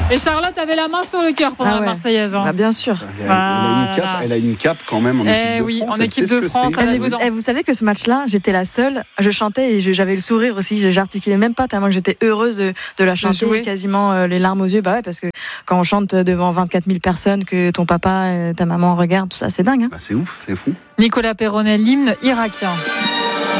Et Charlotte avait la main sur le cœur pendant la Marseillaise. Bah, bien sûr. Elle a une cape quand même en équipe de France. En équipe de France. Vous savez que ce match-là, j'étais la seule. Je chantais et j'avais le sourire aussi. J'articulais même pas tellement que j'étais heureuse de la chanter, quasiment les larmes aux yeux. Bah ouais, parce que quand on chante devant 24 000 personnes, que ton papa et ta maman regardent, tout ça, c'est dingue. Hein. Bah, c'est ouf, c'est fou. Nicolas Peyronnet, l'hymne irakien.